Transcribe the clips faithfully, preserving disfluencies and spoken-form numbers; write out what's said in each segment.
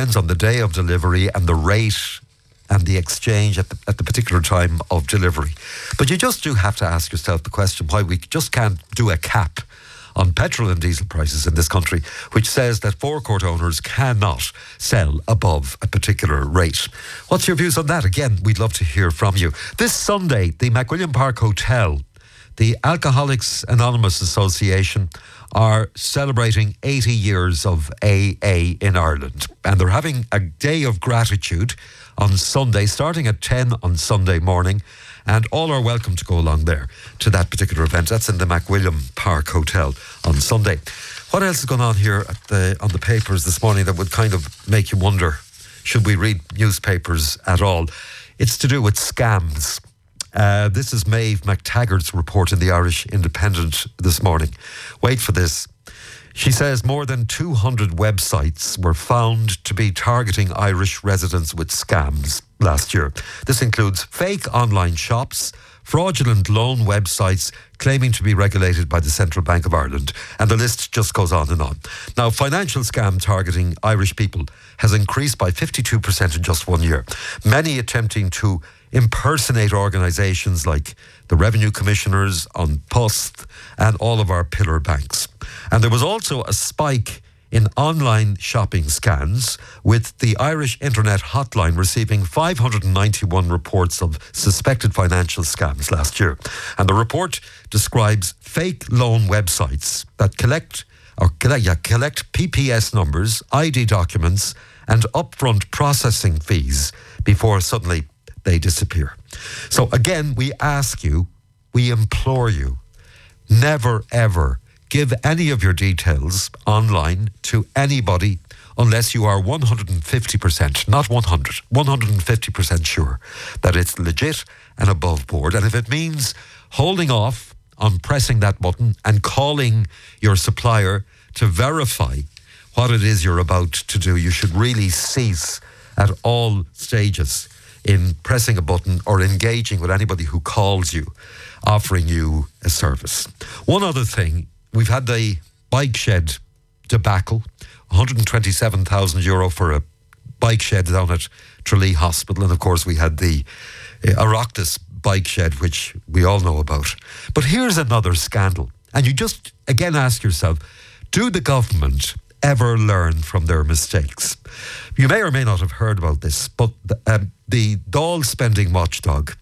depends on the day of delivery and the rate and the exchange at the, at the particular time of delivery. But you just do have to ask yourself the question why we just can't do a cap on petrol and diesel prices in this country, which says that forecourt owners cannot sell above a particular rate. What's your views on that? Again, we'd love to hear from you. This Sunday, the McWilliam Park Hotel, the Alcoholics Anonymous Association, are celebrating eighty years of A A in Ireland. And they're having a day of gratitude on Sunday, starting at ten on Sunday morning. And all are welcome to go along there to that particular event. That's in the McWilliam Park Hotel on Sunday. What else is going on here at the on the papers this morning that would kind of make you wonder, should we read newspapers at all? It's to do with scams. Uh, this is Maeve McTaggart's report in the Irish Independent this morning. Wait for this. She says more than two hundred websites were found to be targeting Irish residents with scams last year. This includes fake online shops, fraudulent loan websites claiming to be regulated by the Central Bank of Ireland, and the list just goes on and on. Now, financial scam targeting Irish people has increased by fifty-two percent in just one year. Many attempting to impersonate organisations like the Revenue Commissioners, An Post, and all of our pillar banks. And there was also a spike in online shopping scams, with the Irish Internet Hotline receiving five hundred ninety-one reports of suspected financial scams last year. And the report describes fake loan websites that collect or yeah, collect P P S numbers, I D documents, and upfront processing fees before suddenly they disappear. So again, we ask you, we implore you, never ever give any of your details online to anybody unless you are one hundred fifty percent, not one hundred, one hundred fifty percent sure that it's legit and above board. And if it means holding off on pressing that button and calling your supplier to verify what it is you're about to do, you should really cease at all stages in pressing a button or engaging with anybody who calls you, offering you a service. One other thing, we've had the bike shed debacle, one hundred twenty-seven thousand euro for a bike shed down at Tralee Hospital. And of course we had the uh, Oireachtas bike shed, which we all know about. But here's another scandal. And you just, again, ask yourself, do the government ever learn from their mistakes? You may or may not have heard about this, but the, um, the Dáil spending watchdog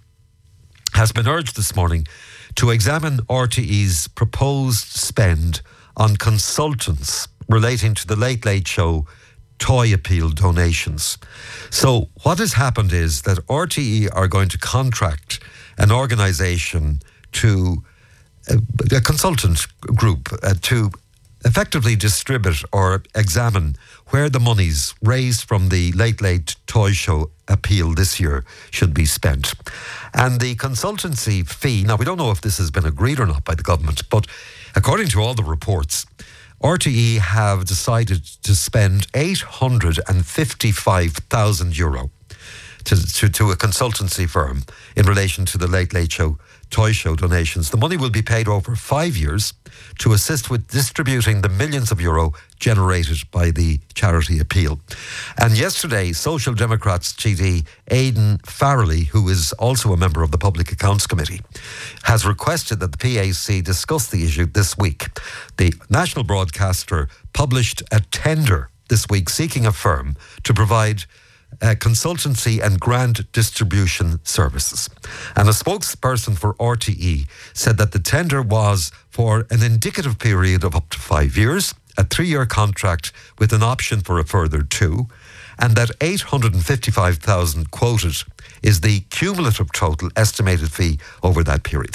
has been urged this morning to examine R T E's proposed spend on consultants relating to the Late Late Show toy appeal donations. So what has happened is that R T E are going to contract an organisation to, uh, a consultant group uh, to effectively distribute or examine where the monies raised from the Late Late Toy Show appeal this year should be spent. And the consultancy fee, now we don't know if this has been agreed or not by the government, but according to all the reports, R T E have decided to spend eight hundred fifty-five thousand euro to, to, to a consultancy firm in relation to the Late Late Show Toy Show donations. The money will be paid over five years to assist with distributing the millions of euro generated by the charity appeal. And yesterday, Social Democrats T D Aidan Farrelly, who is also a member of the Public Accounts Committee, has requested that the P A C discuss the issue this week. The national broadcaster published a tender this week seeking a firm to provide Uh, consultancy and grant distribution services. And a spokesperson for R T E said that the tender was for an indicative period of up to five years, a three-year contract with an option for a further two, and that eight hundred fifty-five thousand quoted is the cumulative total estimated fee over that period.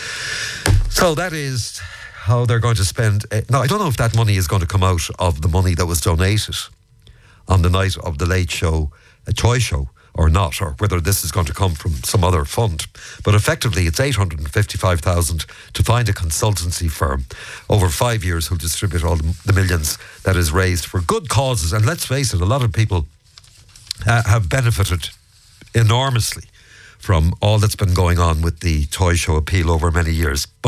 So that is how they're going to spend. Uh, now, I don't know if that money is going to come out of the money that was donated on the night of the Late Show, a toy show, or not, or whether this is going to come from some other fund. But effectively, it's eight hundred fifty-five thousand to find a consultancy firm over five years who'll distribute all the millions that is raised for good causes. And let's face it, a lot of people uh, have benefited enormously from all that's been going on with the toy show appeal over many years. But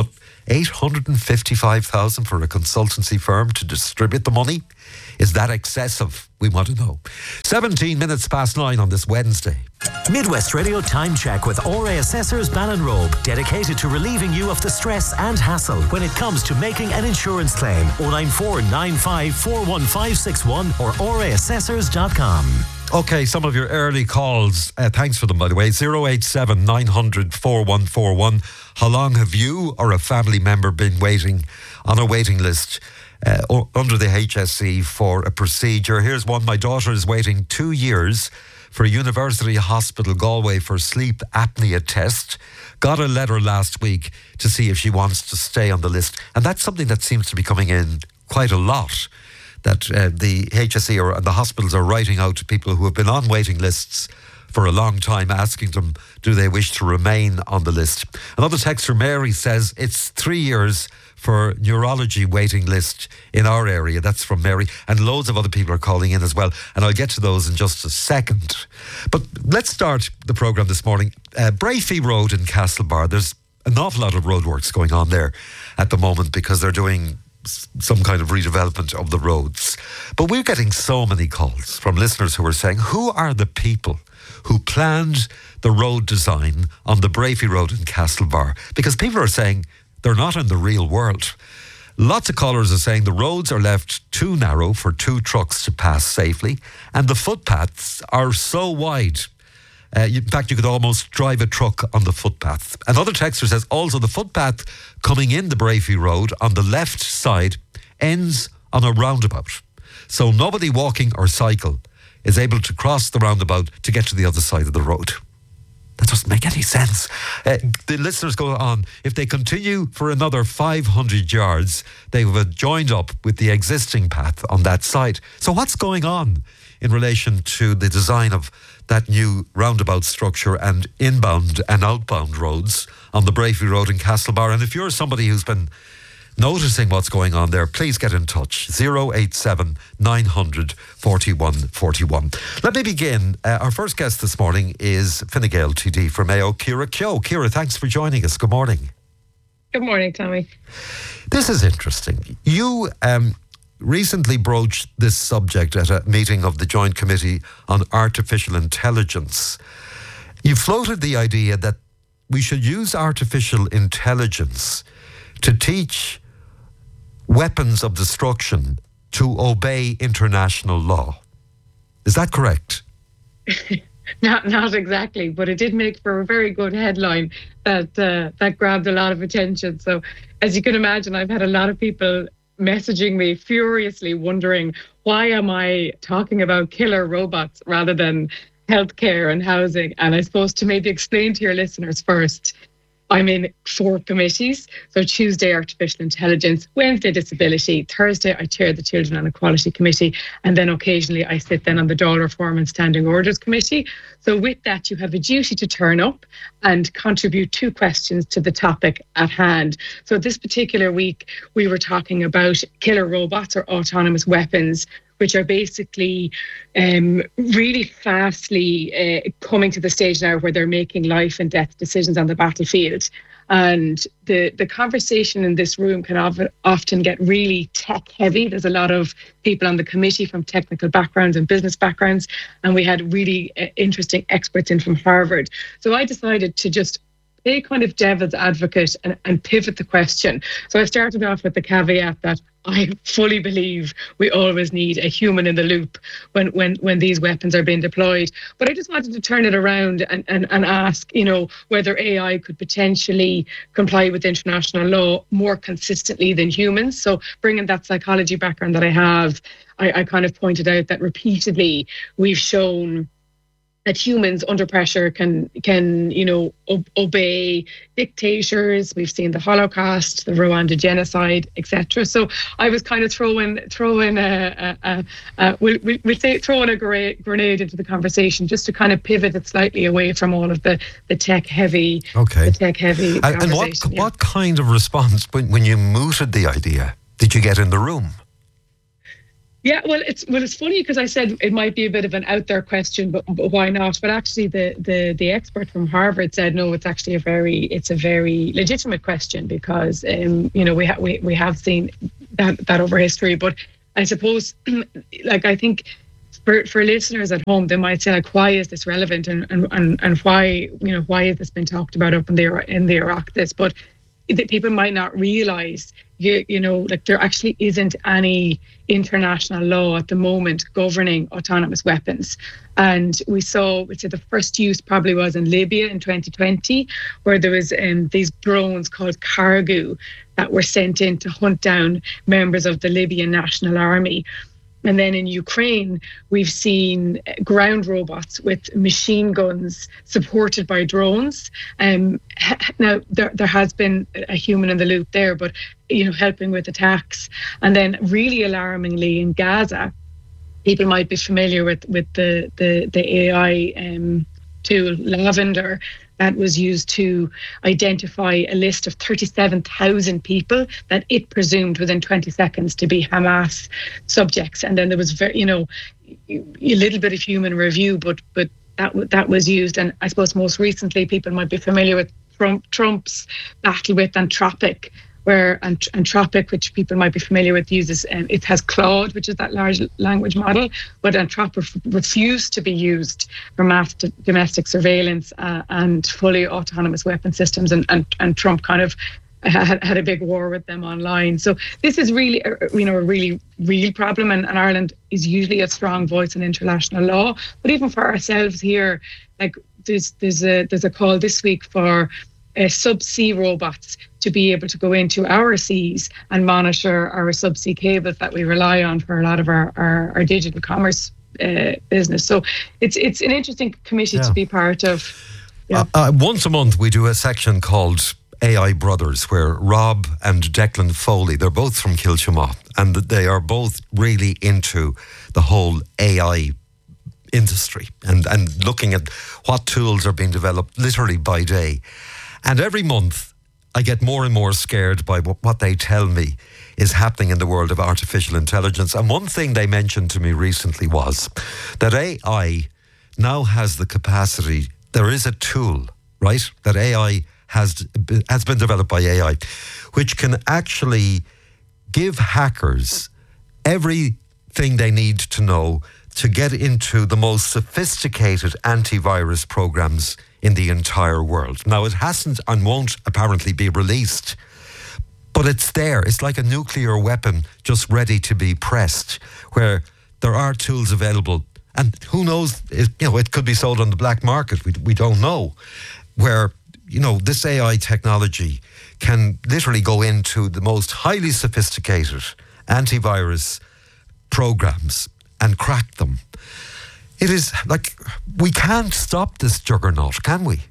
eight hundred fifty-five thousand for a consultancy firm to distribute the money? Is that excessive? We want to know. seventeen minutes past nine on this Wednesday. Midwest Radio Time Check with O R A Assessors Ballinrobe, dedicated to relieving you of the stress and hassle when it comes to making an insurance claim. oh nine four nine five four one five six one or o r a assessors dot com. Okay, some of your early calls. Uh, thanks for them, by the way. zero eight seven nine hundred four one four one. How long have you or a family member been waiting on a waiting list uh, or under the H S E for a procedure? Here's one. My daughter is waiting two years for a University Hospital Galway for sleep apnea test. Got a letter last week to see if she wants to stay on the list. And that's something that seems to be coming in quite a lot, that uh, the H S E or the hospitals are writing out to people who have been on waiting lists for a long time, asking them, do they wish to remain on the list? Another texter, Mary, says it's three years for neurology waiting list in our area. That's from Mary. And loads of other people are calling in as well. And I'll get to those in just a second. But let's start the programme this morning. Uh, Brafey Road in Castlebar, there's an awful lot of roadworks going on there at the moment because they're doing some kind of redevelopment of the roads. But we're getting so many calls from listeners who are saying, who are the people who planned the road design on the Brafey Road in Castlebar? Because people are saying they're not in the real world. Lots of callers are saying the roads are left too narrow for two trucks to pass safely, and the footpaths are so wide. Uh, in fact, you could almost drive a truck on the footpath. Another texter says also the footpath coming in the Brafey Road on the left side ends on a roundabout. So nobody walking or cycle is able to cross the roundabout to get to the other side of the road. That doesn't make any sense. Uh, the listeners go on, if they continue for another five hundred yards, they will have joined up with the existing path on that side. So what's going on in relation to the design of that new roundabout structure and inbound and outbound roads on the Brafey Road in Castlebar? And if you're somebody who's been noticing what's going on there, please get in touch. zero eight seven nine hundred forty-one forty-one. Let me begin. Uh, our first guest this morning is Fine Gael T D for Mayo, Ciara Keogh. Ciara, thanks for joining us. Good morning. Good morning, Tommy. This is interesting. You um, recently broached this subject at a meeting of the Joint Committee on Artificial Intelligence. You floated the idea that we should use artificial intelligence to teach weapons of destruction to obey international law. Is that correct? Not not exactly, but it did make for a very good headline that uh, that grabbed a lot of attention. So as you can imagine, I've had a lot of people messaging me furiously wondering, why am I talking about killer robots rather than healthcare and housing? And I suppose to maybe explain to your listeners first, I'm in four committees. So Tuesday, Artificial Intelligence, Wednesday, Disability, Thursday, I chair the Children and Equality Committee, and then occasionally I sit then on the Dáil Reform and Standing Orders Committee. So with that, you have a duty to turn up and contribute two questions to the topic at hand. So this particular week, we were talking about killer robots or autonomous weapons, which are basically um, really fastly uh, coming to the stage now where they're making life and death decisions on the battlefield. And the, the conversation in this room can of, often get really tech heavy. There's a lot of people on the committee from technical backgrounds and business backgrounds, and we had really uh, interesting experts in from Harvard. So I decided to just play kind of devil's advocate and, and pivot the question. So I started off with the caveat that I fully believe we always need a human in the loop when, when, when these weapons are being deployed. But I just wanted to turn it around and, and, and ask, you know, whether A I could potentially comply with international law more consistently than humans. So bringing that psychology background that I have, I, I kind of pointed out that repeatedly we've shown that humans under pressure can, can you know, ob- obey dictators. We've seen the Holocaust, the Rwanda genocide, et cetera. So I was kind of throwing, throwing a, a, a, a we'll, we'll say throwing a grenade into the conversation just to kind of pivot it slightly away from all of the, the tech heavy, okay. the tech heavy and, and what, yeah. what kind of response when, when you mooted the idea did you get in the room? Yeah, well, it's well, it's funny because I said it might be a bit of an out there question, but, but why not? But actually, the, the the expert from Harvard said no. It's actually a very it's a very legitimate question because um, you know we ha- we we have seen that that over history. But I suppose, like I think for for listeners at home, they might say like, why is this relevant, and and and, and why you know why has this been talked about up in the in the Iraq this, but that people might not realize, you, you know, like there actually isn't any international law at the moment governing autonomous weapons. And we saw, which the first use probably was in Libya in twenty twenty, where there was um, these drones called Cargo that were sent in to hunt down members of the Libyan National Army. And then in Ukraine, we've seen ground robots with machine guns supported by drones. Um, now, there, there has been a human in the loop there, but, you know, helping with attacks. And then really alarmingly in Gaza, people might be familiar with, with the, the, the A I um, tool, Lavender, that was used to identify a list of thirty-seven thousand people that it presumed within twenty seconds to be Hamas subjects. And then there was, very, you know, a little bit of human review, but but that that was used. And I suppose most recently, people might be familiar with Trump, Trump's battle with Anthropic, where Ant- Anthropic, which people might be familiar with, uses, um, it has Claude, which is that large language model, but Anthropic refused to be used for mass d- domestic surveillance uh, and fully autonomous weapon systems, and, and, and Trump kind of had, had a big war with them online. So this is really, a, you know, a really real problem, and, and Ireland is usually a strong voice in international law. But even for ourselves here, like there's there's a there's a call this week for Uh, subsea robots to be able to go into our seas and monitor our subsea cables that we rely on for a lot of our, our, our digital commerce uh, business. So it's it's an interesting committee yeah. to be part of. Yeah. Uh, uh, once a month we do a section called A I Brothers, where Rob and Declan Foley, they're both from Kiltimagh, and they are both really into the whole A I industry and, and looking at what tools are being developed literally by day. And every month, I get more and more scared by what they tell me is happening in the world of artificial intelligence. And one thing they mentioned to me recently was that A I now has the capacity, there is a tool, right, that A I has, has been developed by A I, which can actually give hackers everything they need to know to get into the most sophisticated antivirus programs in the entire world. Now, it hasn't and won't apparently be released, but it's there. It's like a nuclear weapon just ready to be pressed, where there are tools available. And who knows, it, you know, it could be sold on the black market. We, we don't know. Where, you know, this A I technology can literally go into the most highly sophisticated antivirus programs and crack them. It is like, we can't stop this juggernaut, can we?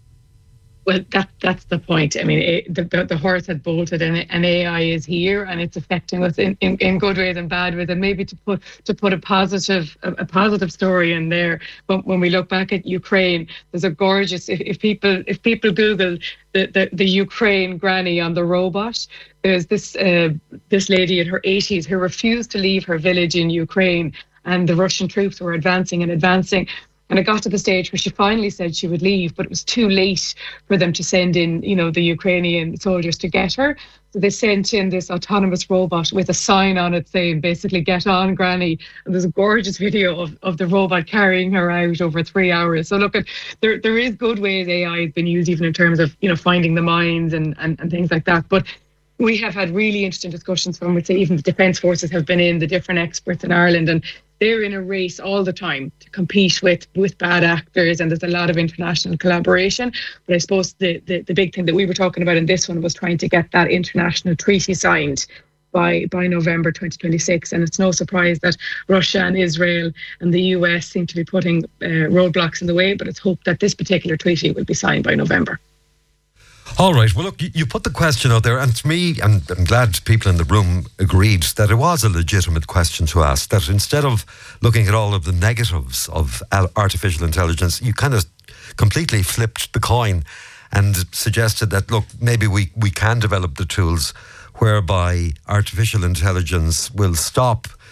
Well, that that's the point. I mean, it, the, the the horse had bolted, and, and A I is here, and it's affecting us in, in, in good ways and bad ways. And maybe to put to put a positive a, a positive story in there. When, when we look back at Ukraine, there's a gorgeous. If, if people if people Google the, the, the Ukraine granny on the robot, there's this uh, this lady in her eighties who refused to leave her village in Ukraine, and the Russian troops were advancing and advancing. And it got to the stage where she finally said she would leave, but it was too late for them to send in, you know, the Ukrainian soldiers to get her. So they sent in this autonomous robot with a sign on it saying, basically, get on, Granny. And there's a gorgeous video of, of the robot carrying her out over three hours. So look, at there there is good ways A I has been used, even in terms of, you know, finding the mines and, and, and things like that. But we have had really interesting discussions from, we'd say, even the Defence Forces have been in, the different experts in Ireland, and they're in a race all the time to compete with with bad actors, and there's a lot of international collaboration. But I suppose the, the, the big thing that we were talking about in this one was trying to get that international treaty signed by, by November twenty twenty-six. And it's no surprise that Russia and Israel and the U S seem to be putting uh, roadblocks in the way, but it's hoped that this particular treaty will be signed by November. All right. Well, look, you put the question out there, and to me, and I'm glad people in the room agreed that it was a legitimate question to ask, that instead of looking at all of the negatives of artificial intelligence, you kind of completely flipped the coin and suggested that, look, maybe we, we can develop the tools whereby artificial intelligence will stop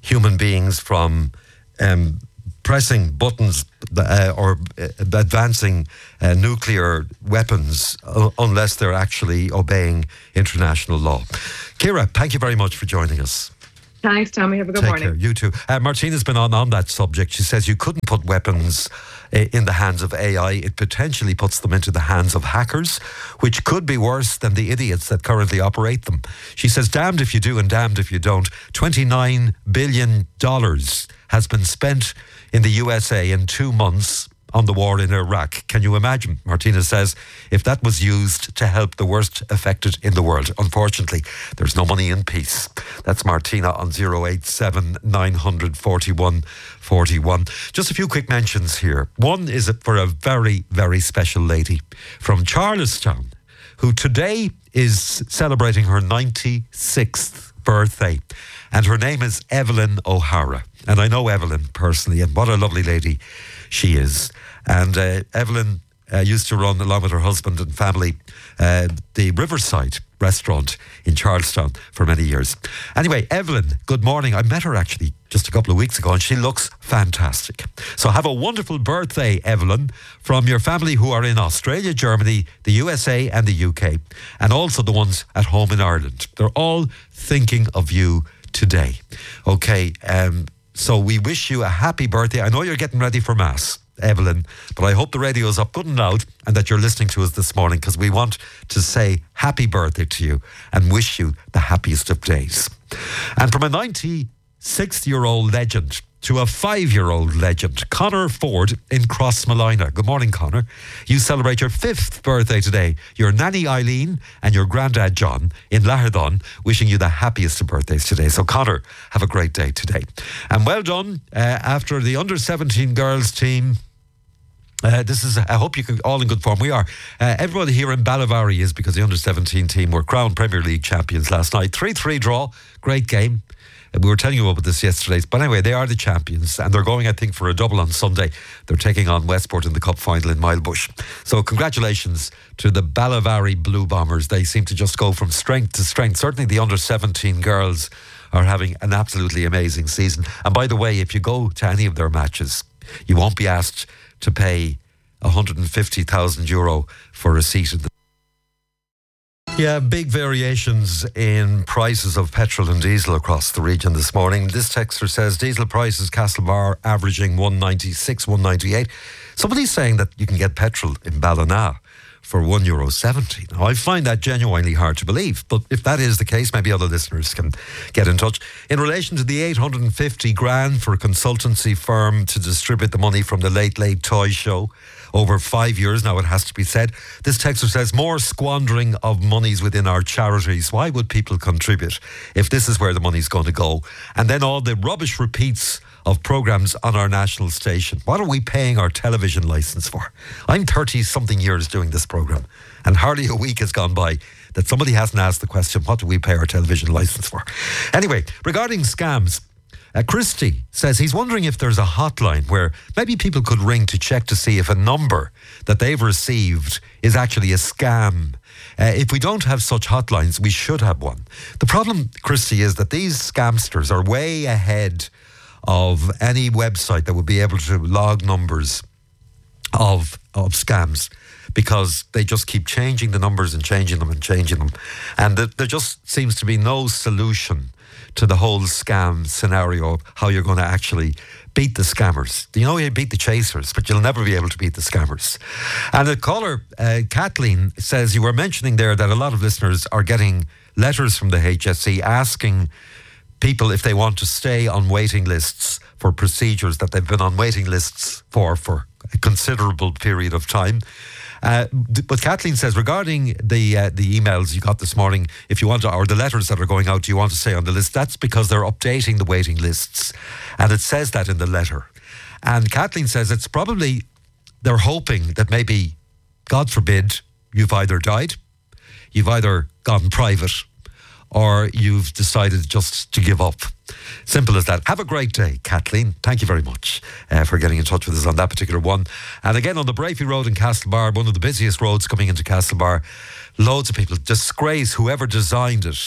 human beings from um, pressing buttons uh, or uh, advancing uh, nuclear weapons uh, unless they're actually obeying international law. Ciara, thank you very much for joining us. Thanks, Tommy. Have a good Take morning. Care. You too. Uh, Martina's been on on that subject. She says you couldn't put weapons uh, in the hands of A I. It potentially puts them into the hands of hackers, which could be worse than the idiots that currently operate them. She says, damned if you do and damned if you don't. twenty-nine billion dollars has been spent in the U S A in two months on the war in Iraq. Can you imagine, Martina says, if that was used to help the worst affected in the world? Unfortunately, there's no money in peace. That's Martina on zero eight seven nine four one four one. Just a few quick mentions here. One is for a very, very special lady from Charlestown, who today is celebrating her ninety-sixth birthday. And her name is Evelyn O'Hara. And I know Evelyn personally, and what a lovely lady she is. And uh, Evelyn uh, used to run, along with her husband and family, uh, the Riverside restaurant in Charlestown for many years. Anyway, Evelyn, good morning. I met her actually just a couple of weeks ago and she looks fantastic. So have a wonderful birthday, Evelyn, from your family who are in Australia, Germany, the U S A and the U K, and also the ones at home in Ireland. They're all thinking of you today. Okay, um, so we wish you a happy birthday. I know you're getting ready for Mass, Evelyn, but I hope the radio's up good and loud and that you're listening to us this morning, because we want to say happy birthday to you and wish you the happiest of days. And from a ninety-six-year-old legend to a five-year-old legend, Conor Ford in Crossmolina. Good morning, Conor. You celebrate your fifth birthday today. Your nanny Eileen and your granddad John in Laherdon wishing you the happiest of birthdays today. So Conor, have a great day today. And well done uh, after the under seventeen girls team. Uh, this is, I hope you're all in good form. We are. Uh, everybody here in Ballyvarry is, because the under seventeen team were crowned Premier League champions last night. three three draw, great game. We were telling you about this yesterday. But anyway, they are the champions and they're going, I think, for a double on Sunday. They're taking on Westport in the cup final in Milebush. So congratulations to the Ballyvarry Blue Bombers. They seem to just go from strength to strength. Certainly the under seventeen girls are having an absolutely amazing season. And by the way, if you go to any of their matches, you won't be asked to pay one hundred fifty thousand euro for a seat in the Yeah, big variations in prices of petrol and diesel across the region this morning. This texter says diesel prices Castlebar averaging one ninety-six, one ninety-eight. Somebody's saying that you can get petrol in Ballina for one euro seventy. Now, I find that genuinely hard to believe, but if that is the case, maybe other listeners can get in touch. In relation to the eight hundred fifty grand for a consultancy firm to distribute the money from the Late Late Toy Show over five years, now it has to be said, this texter says, more squandering of monies within our charities. Why would people contribute if this is where the money's going to go? And then all the rubbish repeats of programmes on our national station. What are we paying our television licence for? I'm thirty-something years doing this programme, and hardly a week has gone by that somebody hasn't asked the question, what do we pay our television licence for? Anyway, regarding scams, Uh, Christy says he's wondering if there's a hotline where maybe people could ring to check to see if a number that they've received is actually a scam. Uh, if we don't have such hotlines, we should have one. The problem, Christy, is that these scamsters are way ahead of any website that would be able to log numbers of of scams, because they just keep changing the numbers and changing them and changing them. And th- there just seems to be no solution to the whole scam scenario of how you're going to actually beat the scammers. You know, you beat the chasers, but you'll never be able to beat the scammers. And the caller, uh, Kathleen, says you were mentioning there that a lot of listeners are getting letters from the H S E asking people if they want to stay on waiting lists for procedures that they've been on waiting lists for for a considerable period of time. Uh, but Kathleen says, regarding the uh, the emails you got this morning, if you want to, or the letters that are going out, do you want to stay on the list? That's because they're updating the waiting lists. And it says that in the letter. And Kathleen says it's probably, they're hoping that maybe, God forbid, you've either died, you've either gone private, or you've decided just to give up. Simple as that. Have a great day, Kathleen. Thank you very much uh, for getting in touch with us on that particular one. And again, on the Brafey Road in Castlebar, one of the busiest roads coming into Castlebar, loads of people. Disgrace, whoever designed it.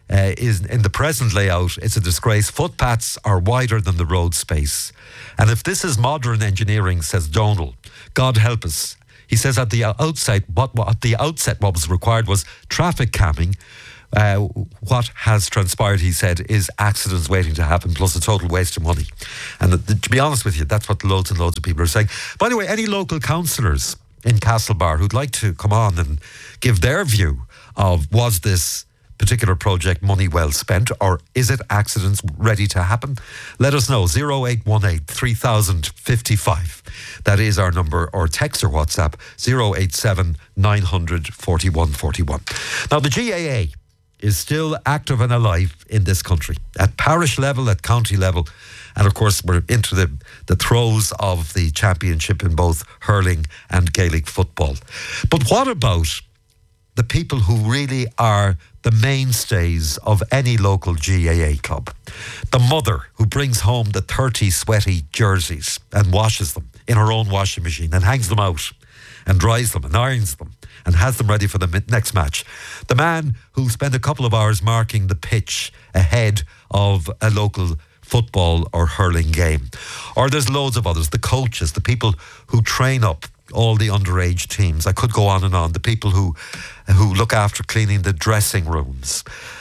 uh, is in the present layout, it's a disgrace. Footpaths are wider than the road space. And if this is modern engineering, says Donal, God help us. He says at the outset, what, at the outset, what was required was traffic calming. Uh, what has transpired, he said, is accidents waiting to happen, plus a total waste of money. And the, the, to be honest with you, that's what loads and loads of people are saying. By the way, any local councillors in Castlebar who'd like to come on and give their view of, was this particular project money well spent, or is it accidents ready to happen? Let us know. zero eight one eight, three thousand fifty-five. That is our number, or text or WhatsApp zero eight seven, nine hundred, forty-one forty-one. Now the G A A is still active and alive in this country, at parish level, at county level, and of course we're into the, the throes of the championship in both hurling and Gaelic football. But what about the people who really are the mainstays of any local G A A club? The mother who brings home the thirty sweaty jerseys and washes them in her own washing machine and hangs them out and dries them and irons them and has them ready for the next match. The man who spent a couple of hours marking the pitch ahead of a local football or hurling game. Or there's loads of others. The coaches, the people who train up all the underage teams. I could go on and on. The people who who look after cleaning the dressing rooms.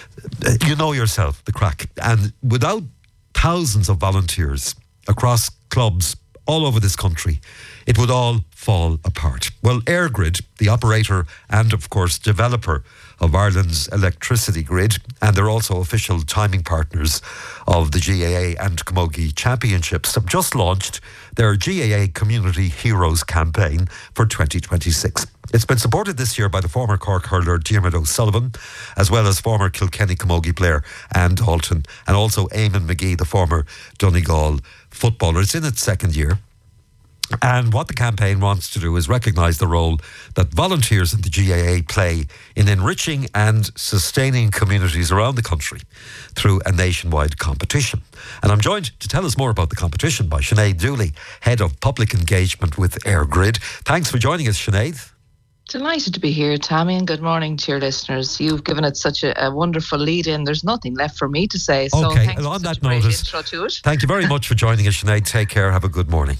You know yourself, the crack. And without thousands of volunteers across clubs all over this country, it would all fall apart. Well, EirGrid, the operator and, of course, developer of Ireland's electricity grid, and they're also official timing partners of the G A A and Camogie Championships, have just launched their G A A Community Heroes campaign for twenty twenty-six. It's been supported this year by the former Cork hurler Diarmuid O'Sullivan, as well as former Kilkenny Camogie player Anne Dalton, and also Eamon McGee, the former Donegal footballer. It's in its second year. And what the campaign wants to do is recognise the role that volunteers in the G A A play in enriching and sustaining communities around the country through a nationwide competition. And I'm joined to tell us more about the competition by Sinead Dooley, Head of Public Engagement with EirGrid. Thanks for joining us, Sinead. Delighted to be here, Tammy, and good morning to your listeners. You've given it such a, a wonderful lead-in. There's nothing left for me to say. So okay, thanks and on for such that a great notice, intro to it. Thank you very much for joining us, Sinead. Take care. Have a good morning.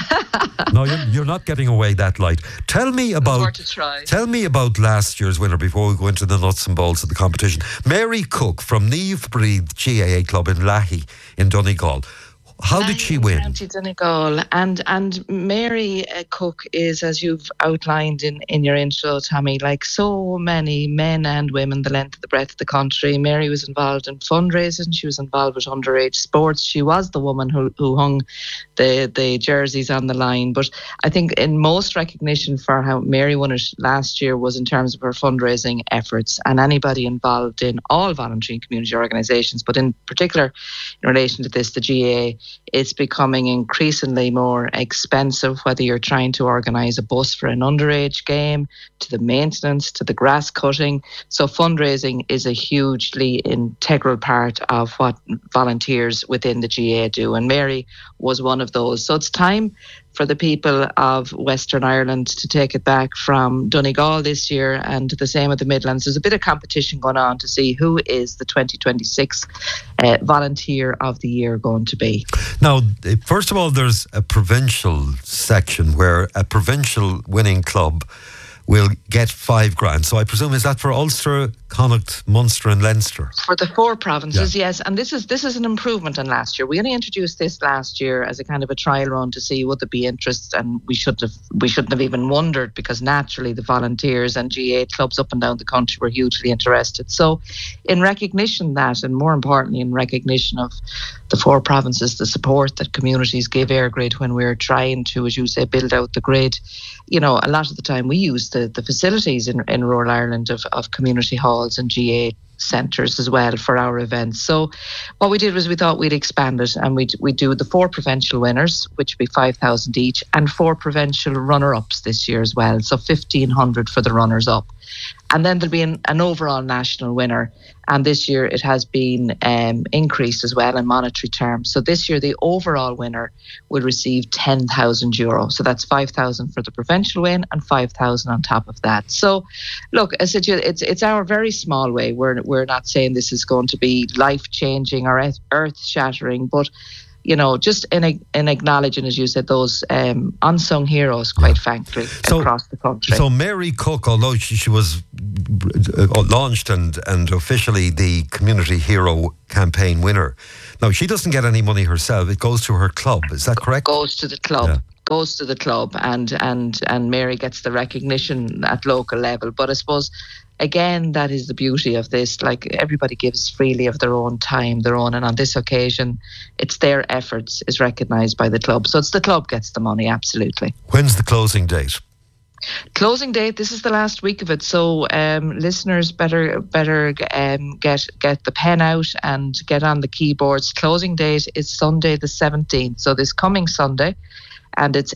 No, you're, you're not getting away that light. Tell me about to try. Tell me about last year's winner before we go into the nuts and bolts of the competition. Mary Cook from Niamh Bríd G A A Club in Lahi in Donegal. How did she win? County Donegal. And and Mary uh, Cook is, as you've outlined in, in your intro, Tammy, like so many men and women, the length of the breadth of the country. Mary was involved in fundraising. She was involved with underage sports. She was the woman who, who hung the, the jerseys on the line. But I think in most recognition for how Mary won it last year was in terms of her fundraising efforts, and anybody involved in all voluntary and community organisations, but in particular in relation to this, the G A A, it's becoming increasingly more expensive, whether you're trying to organise a bus for an underage game, to the maintenance, to the grass cutting. So fundraising is a hugely integral part of what volunteers within the G A A do. And Mary was one of those. So it's time for the people of Western Ireland to take it back from Donegal this year, and the same with the Midlands. There's a bit of competition going on to see who is the twenty twenty-six uh, Volunteer of the Year going to be. Now, first of all, there's a provincial section where a provincial winning club will get five grand. So I presume, is that for Ulster, Connacht, Munster and Leinster? For the four provinces, yeah. Yes. And this is this is an improvement on last year. We only introduced this last year as a kind of a trial run to see would there be interest, and we should have we shouldn't have even wondered, because naturally the volunteers and G A A clubs up and down the country were hugely interested. So in recognition of that, and more importantly in recognition of the four provinces, the support that communities give EirGrid when we're trying to, as you say, build out the grid, you know, a lot of the time we use the, the facilities in, in rural Ireland of, of community halls and G A A centres as well for our events. So what we did was we thought we'd expand it, and we'd, we'd do the four provincial winners, which would be five thousand each, and four provincial runner-ups this year as well. So fifteen hundred for the runners-up. And then there'll be an, an overall national winner. And this year it has been um, increased as well in monetary terms. So this year the overall winner will receive ten thousand euro. So that's five thousand for the provincial win and five thousand on top of that. So look, I said, it's it's our very small way. We're, we're not saying this is going to be life-changing or earth-shattering, but you know, just in, in acknowledging, as you said, those um, unsung heroes, quite yeah. frankly, so, across the country. So Mary Cook, although she, she was launched and, and officially the Community Hero Campaign winner, now she doesn't get any money herself. It goes to her club. Is that correct? Goes to the club. Yeah. Goes to the club, and and and Mary gets the recognition at local level. But I suppose, again, that is the beauty of this. Like, everybody gives freely of their own time, their own, and on this occasion, it's their efforts is recognised by the club. So it's the club gets the money, absolutely. When's the closing date? Closing date. This is the last week of it, so um, listeners better better um, get get the pen out and get on the keyboards. Closing date is Sunday the seventeenth, so this coming Sunday. And it's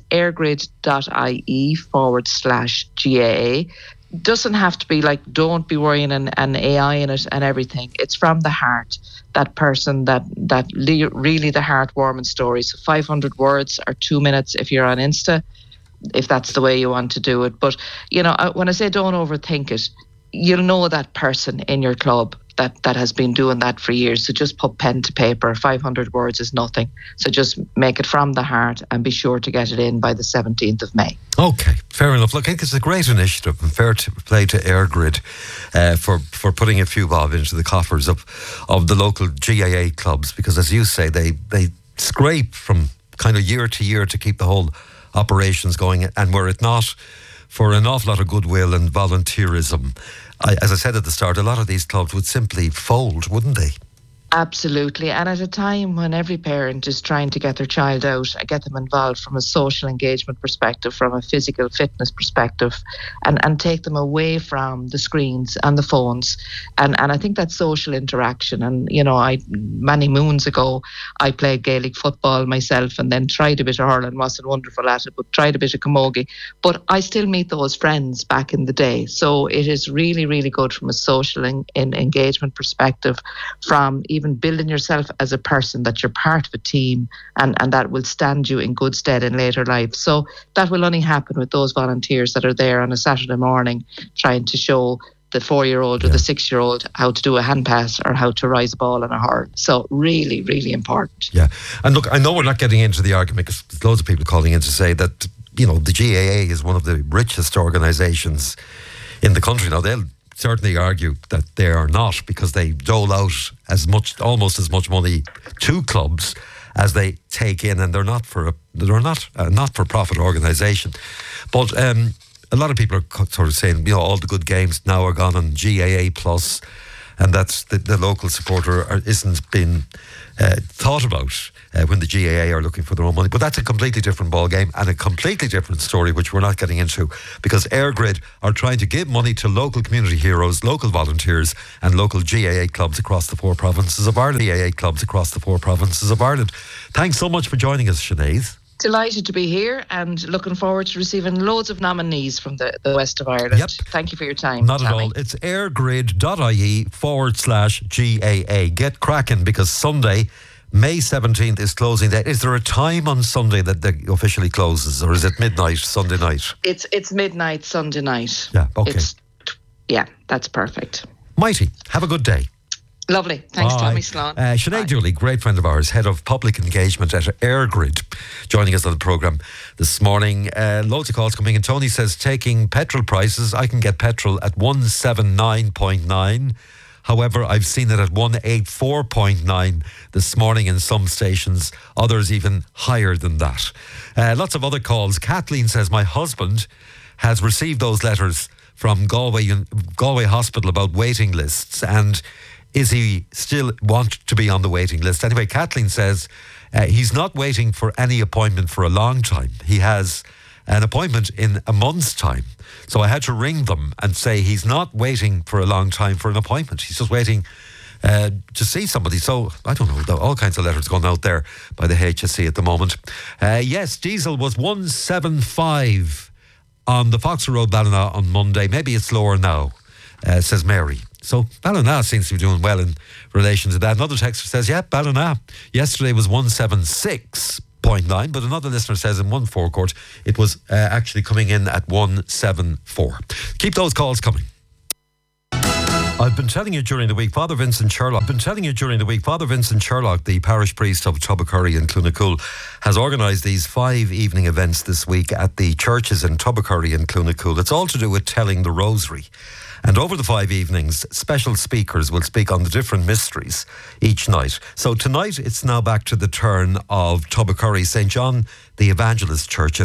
airgrid.ie forward slash GAA. Doesn't have to be like, don't be worrying an, an A I in it and everything. It's from the heart. That person, that that le- really the heartwarming story. So five hundred words or two minutes if you're on Insta, if that's the way you want to do it. But, you know, when I say don't overthink it, you'll know that person in your club that, that has been doing that for years. So just put pen to paper. five hundred words is nothing. So just make it from the heart and be sure to get it in by the seventeenth of May. Okay, fair enough. Look, I think it's a great initiative, and fair to play to Airgrid uh, for, for putting a few bob into the coffers of, of the local G A A clubs, because as you say, they, they scrape from kind of year to year to keep the whole operations going, and were it not for an awful lot of goodwill and volunteerism, I, as I said at the start, a lot of these clubs would simply fold, wouldn't they? Absolutely. And at a time when every parent is trying to get their child out and get them involved from a social engagement perspective, from a physical fitness perspective, and, and take them away from the screens and the phones. And, and I think that social interaction. And, you know, I many moons ago, I played Gaelic football myself and then tried a bit of hurling, wasn't wonderful at it, but tried a bit of camogie. But I still meet those friends back in the day. So it is really, really good from a social in, in engagement perspective, from even Even building yourself as a person, that you're part of a team, and, and that will stand you in good stead in later life. So that will only happen with those volunteers that are there on a Saturday morning trying to show the four-year-old or yeah. the six-year-old how to do a hand pass or how to rise a ball in a hurl. So really, really important. Yeah. And look, I know we're not getting into the argument, because there's loads of people calling in to say that, you know, the G A A is one of the richest organisations in the country. Now, they'll certainly argue that they are not, because they dole out as much, almost as much money to clubs as they take in, and they're not for a, they're not a not-for-profit organisation. But um, a lot of people are sort of saying, you know, all the good games now are gone on G A A plus, and that's the, the local supporter are, isn't being uh, thought about uh, when the G A A are looking for their own money. But that's a completely different ball game and a completely different story, which we're not getting into, because Airgrid are trying to give money to local community heroes, local volunteers, and local G A A clubs across the four provinces of Ireland. G A A clubs across the four provinces of Ireland. Thanks so much for joining us, Sinead. Delighted to be here and looking forward to receiving loads of nominees from the, the west of Ireland. Yep. Thank you for your time. Not Tammy. at all. It's airgrid.ie forward slash GAA. Get cracking, because Sunday, May seventeenth is closing day. Is there a time on Sunday that they officially closes, or is it midnight Sunday night? It's it's midnight Sunday night. Yeah, okay. It's, yeah, that's perfect. Mighty. Have a good day. Lovely. Thanks, Bye. Tommy Sloan. Uh, Sinead Dooley, great friend of ours, Head of Public Engagement at Airgrid, joining us on the programme this morning. Uh, loads of calls coming in. Tony says, taking petrol prices, I can get petrol at one seventy-nine point nine. However, I've seen it at one eighty-four point nine this morning in some stations, others even higher than that. Uh, lots of other calls. Kathleen says, my husband has received those letters from Galway, Galway Hospital about waiting lists, and is he still want to be on the waiting list? Anyway, Kathleen says uh, he's not waiting for any appointment for a long time. He has an appointment in a month's time. So I had to ring them and say he's not waiting for a long time for an appointment. He's just waiting uh, to see somebody. So, I don't know, all kinds of letters going out there by the H S C at the moment. Uh, yes, diesel was one seventy-five on the Foxer Road, Ballina on Monday. Maybe it's lower now, uh, says Mary. So Ballina seems to be doing well in relation to that. Another texter says, yeah, Ballina yesterday was one seventy-six point nine, but another listener says in one forecourt it was uh, actually coming in at one seventy-four. Keep those calls coming. I've been telling you during the week, Father Vincent Sherlock, I've been telling you during the week, Father Vincent Sherlock, the parish priest of Tubbercurry in Clonacooll, has organised these five evening events this week at the churches in Tubbercurry and Clonacooll. It's all to do with telling the rosary. And over the five evenings, special speakers will speak on the different mysteries each night. So tonight, it's now back to the turn of Tubbercurry Saint John the Evangelist Church